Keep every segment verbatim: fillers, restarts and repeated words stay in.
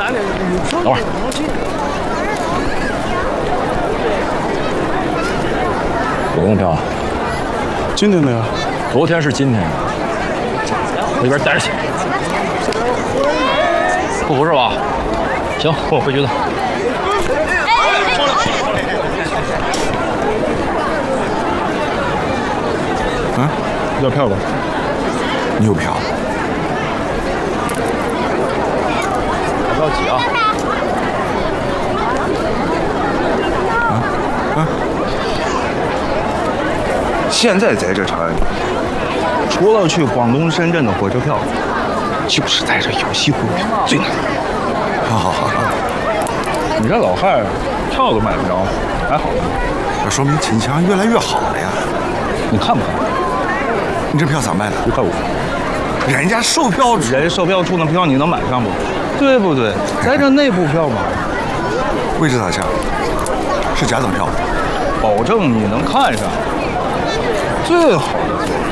难的， 等会儿。有空票啊？ 今天的呀。 昨天是今天的。那边待着去。不合适吧？行，跟我回局子。 啊，要票吧？ 你有票？ 不着急啊。 啊啊！现在在这长安，除了去广东、深圳的火车票，就是在这有西湖票最难。好好好好， 你这老汉票都买不着，还好。 那说明秦腔越来越好了呀。 你看不看？ 你这票咋卖的？ 一块五。 人家售票处， 人家售票处的票你能买上不？对不对？咱这内部票嘛。 位置咋样？是甲等票， 保证你能看上最好的座。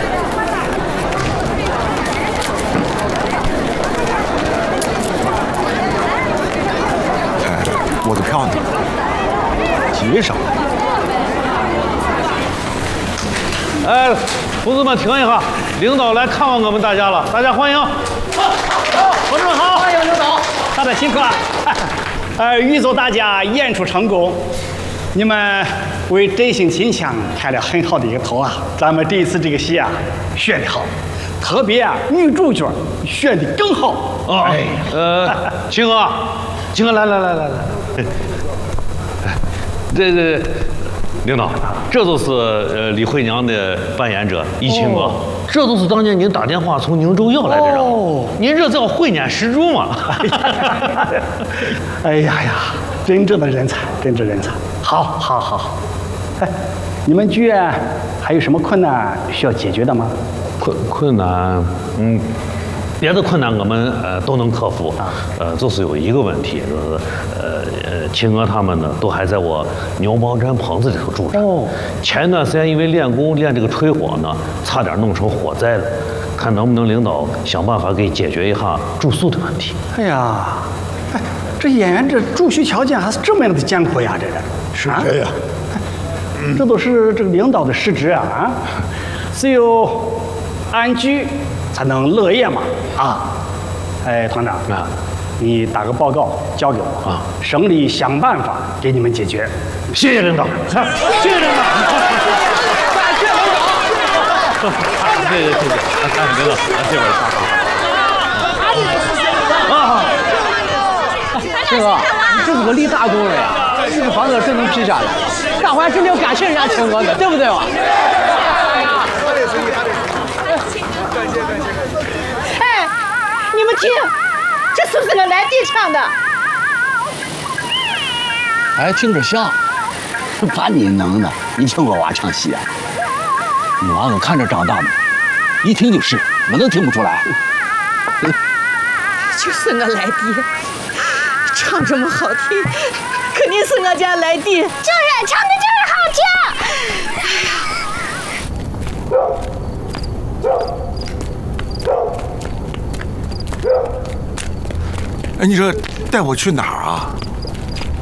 哎，我的票呢？ 急啥？ 哎，同志们停一下，领导来看望我们大家了，大家欢迎。 同志们好，欢迎领导，大家辛苦了。呃，预祝大家演出成功。你们为真性秦腔开了很好的一个头啊！咱们这一次这个戏啊，选得好，特别啊，女主角选得更好。 哦，哎，呃，秦哥，秦哥，来来来来来，这这。领导，这就是呃李慧娘的扮演者怡清哥，哦、这都是当年您打电话从宁州要来的人。哦，您这叫慧眼识珠嘛？ 哎呀呀，真正的人才，真正人才。好，好，好，好。哎，你们剧院还有什么困难需要解决的吗？ 困困难，嗯。别的困难我们呃都能克服，呃，就是有一个问题，就是呃呃，秦哥他们呢都还在我牛毛毡棚子里头住着。哦，前一段时间因为练功练这个吹火呢，差点弄成火灾了，看能不能领导想办法给解决一下住宿的问题。 哎呀，哎，这演员这住宿条件还是这么样的艰苦呀，这是是这样， 这都是这个领导的失职啊啊！只有安居才能乐业嘛啊！哎，团长啊，你打个报告交给我啊，省里想办法给你们解决。 谢谢领导，谢谢领导， 感谢领导， 谢谢谢谢，领导，这边上啊！庆哥，你这是个立大功了呀！这个房子真能批下来，大伙还真得要感谢人家庆哥的，对不对吧？ 你们听，这是不是俺来弟唱的？ 哎，听着像，把你能的，你听过娃唱戏啊？你娃我看着长大的，一听就是，我能听不出来。 就是俺来弟，唱这么好听，肯定是俺家来弟。就是唱的就是好听。 哎，你这带我去哪儿啊？